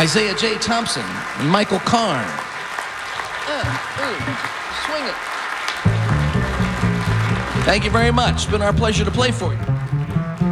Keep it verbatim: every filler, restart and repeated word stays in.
Isaiah J. Thompson and Michael Karn. Uh, ooh, swing it. Thank you very much. It's been our pleasure to play for you.